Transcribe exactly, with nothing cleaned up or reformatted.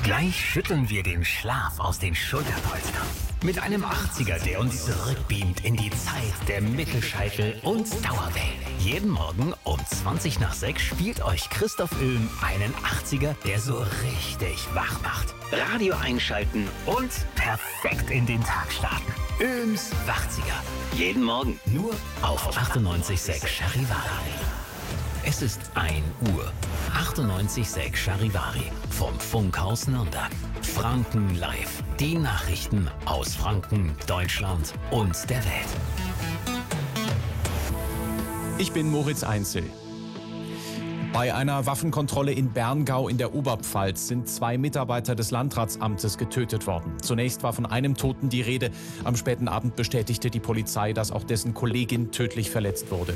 Gleich schütteln wir den Schlaf aus den Schulterpolstern. Mit einem achtziger, der uns zurückbeamt in die Zeit der Mittelscheitel und Dauerwellen. Jeden Morgen um zwanzig nach sechs spielt euch Christoph Ulm einen achtziger, der so richtig wach macht. Radio einschalten und perfekt in den Tag starten. Ulms Wachziger. Jeden Morgen nur auf achtundneunzig Komma sechs Charivari. Es ist ein Uhr. achtundneunzig Komma sechs Charivari vom Funkhaus Nürnberg. Franken live. Die Nachrichten aus Franken, Deutschland und der Welt. Ich bin Moritz Einzel. Bei einer Waffenkontrolle in Berngau in der Oberpfalz sind zwei Mitarbeiter des Landratsamtes getötet worden. Zunächst war von einem Toten die Rede. Am späten Abend bestätigte die Polizei, dass auch dessen Kollegin tödlich verletzt wurde.